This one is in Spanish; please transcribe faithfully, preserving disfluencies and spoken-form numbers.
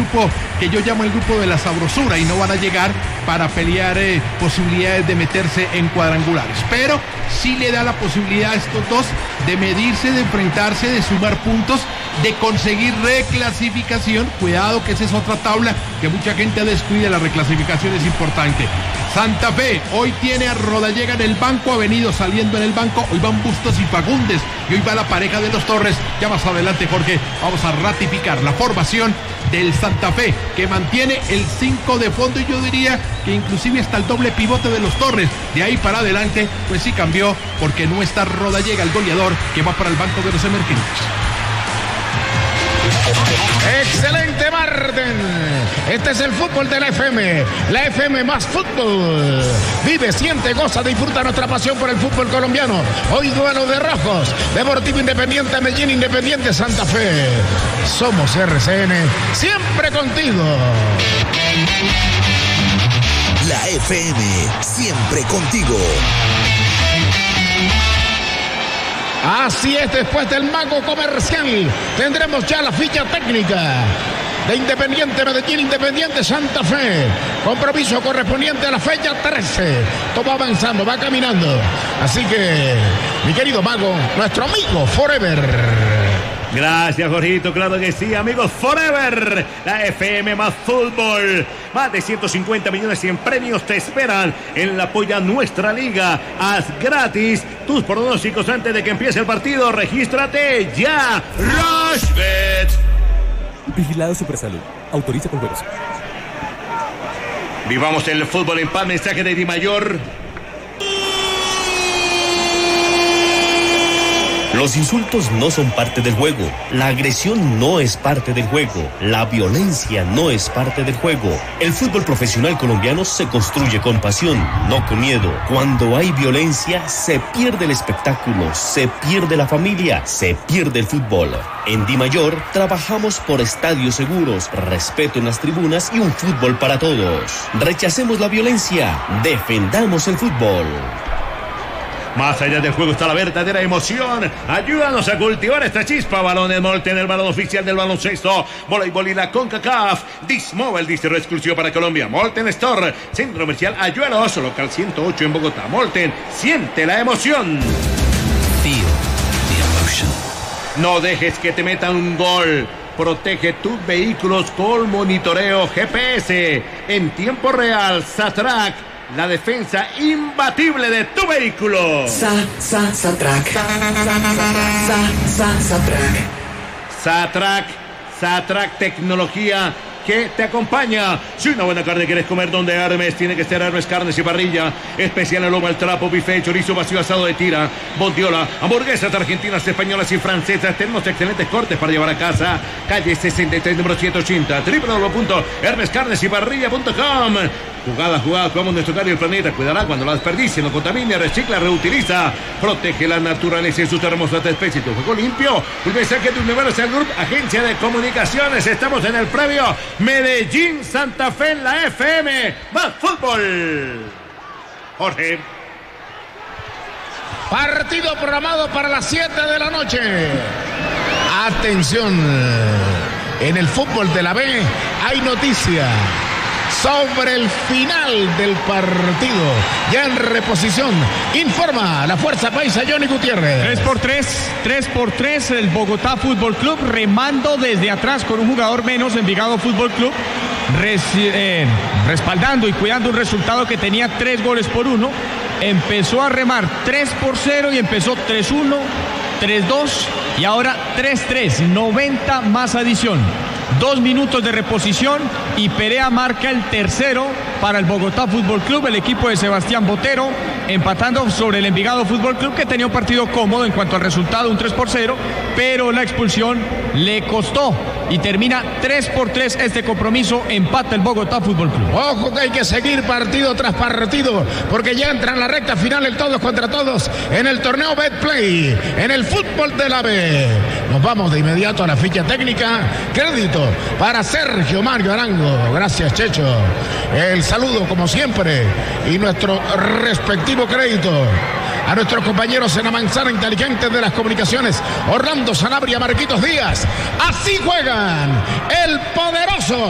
grupo que yo llamo el grupo de la sabrosura y no van a llegar para pelear eh, posibilidades de meterse en cuadrangulares. Pero sí le da la posibilidad a estos dos de medirse, de enfrentarse, de sumar puntos, de conseguir reclasificación. Cuidado que esa es otra tabla que mucha gente descuida, la reclasificación es importante. Santa Fe hoy tiene a Rodallega en el banco, ha venido saliendo en el banco, hoy van Bustos y Fagundes y hoy va la pareja de los Torres. Ya más adelante, Jorge, vamos a ratificar la formación del Santa Fe, que mantiene el cinco de fondo y yo diría que inclusive hasta el doble pivote de los Torres. De ahí para adelante, pues sí cambió, porque no está Rodallega, el goleador, que va para el banco de los emergentes. Excelente, Marten. Este es el fútbol de la F M, la F M más fútbol. Vive, siente, goza, disfruta nuestra pasión por el fútbol colombiano. Hoy duelo de rojos, Deportivo Independiente, Medellín, Independiente, Santa Fe. Somos R C N, siempre contigo. La F M, siempre contigo. Así es, después del mago comercial tendremos ya la ficha técnica de Independiente Medellín, Independiente Santa Fe. Compromiso correspondiente a la fecha trece. Todo va avanzando, va caminando. Así que, mi querido mago, nuestro amigo Forever. Gracias, Jorgito, claro que sí, amigos, Forever, la F M más fútbol. Más de ciento cincuenta millones en premios te esperan en la Apoya Nuestra Liga. Haz gratis tus pronósticos antes de que empiece el partido. Regístrate ya. Rushbet. Vigilado Supersalud. Autoriza con juegos. Vivamos el fútbol en paz. Mensaje de Di Mayor. Los insultos no son parte del juego, la agresión no es parte del juego, la violencia no es parte del juego. El fútbol profesional colombiano se construye con pasión, no con miedo. Cuando hay violencia, se pierde el espectáculo, se pierde la familia, se pierde el fútbol. En Di Mayor trabajamos por estadios seguros, respeto en las tribunas y un fútbol para todos. Rechacemos la violencia, defendamos el fútbol. Más allá del juego está la verdadera emoción. Ayúdanos a cultivar esta chispa. Balones Molten, el balón oficial del baloncesto, voleibol y la CONCACAF. Dismobile, distro exclusivo para Colombia. Molten Store, Centro Comercial Ayuelos, local ciento ocho en Bogotá. Molten, siente la emoción. Feel the emotion. No dejes que te metan un gol. Protege tus vehículos con monitoreo G P S en tiempo real. Satrac, la defensa imbatible de tu vehículo. Sa, sa, Satrac. Sa, sa, Satrac. Satrac, Satrac tecnología que te acompaña. Si una buena carne quieres comer donde Hermes, tiene que ser Hermes Carnes y Parrilla. Especial en lomo al trapo, bife, chorizo vacío, asado de tira, bondiola, hamburguesas argentinas, españolas y francesas. Tenemos excelentes cortes para llevar a casa. Calle sesenta y tres, número ciento ochenta, doble u doble u doble u punto hermes carnes y parrilla punto com. Jugada, jugada, jugamos nuestro hogar y el planeta. Cuidará cuando la desperdicie, no contamine, recicla, reutiliza. Protege la naturaleza y sus hermosas especies. Tu juego limpio. Un mensaje de Universal Group, agencia de comunicaciones. Estamos en el previo Medellín, Santa Fe en la F M. Más fútbol. Jorge. Partido programado para las siete de la noche. Atención. En el fútbol de la B hay noticia sobre el final del partido. Ya en reposición, informa la Fuerza Paisa Johnny Gutiérrez. tres por tres, tres por tres, el Bogotá Fútbol Club remando desde atrás con un jugador menos. Envigado Fútbol Club res, eh, respaldando y cuidando un resultado que tenía tres goles por uno. Empezó a remar tres por cero y empezó tres uno, tres dos y ahora tres tres, noventa más adición. Dos minutos de reposición y Perea marca el tercero para el Bogotá Fútbol Club, el equipo de Sebastián Botero, empatando sobre el Envigado Fútbol Club, que tenía un partido cómodo en cuanto al resultado, un tres por cero, pero la expulsión le costó y termina tres por tres este compromiso, empata el Bogotá Fútbol Club. Ojo que hay que seguir partido tras partido, porque ya entra en la recta final el todos contra todos en el torneo Betplay, en el fútbol de la B. Nos vamos de inmediato a la ficha técnica. Crédito para Sergio Mario Arango. Gracias, Checho. El saludo, como siempre, y nuestro respectivo crédito a nuestros compañeros en la manzana inteligente de las comunicaciones, Orlando Sanabria, Marquitos Díaz. Así juegan el poderoso